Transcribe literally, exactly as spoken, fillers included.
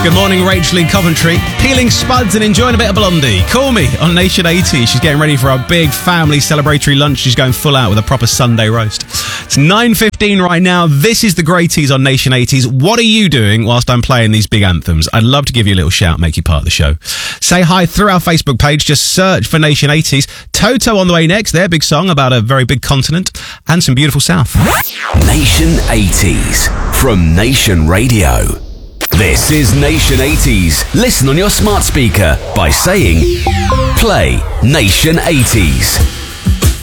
Good morning, Rachel in Coventry. Peeling spuds and enjoying a bit of Blondie. Call me on Nation eighty. She's getting ready for our big family celebratory lunch. She's going full out with a proper Sunday roast. It's nine fifteen right now. This is the Greaties on Nation eighties. What are you doing whilst I'm playing these big anthems? I'd love to give you a little shout, make you part of the show. Say hi through our Facebook page. Just search for Nation eighties. Toto on the way next. Their big song about a very big continent and some beautiful South. Nation eighties from Nation Radio. This is Nation eighties. Listen on your smart speaker by saying, play Nation eighties.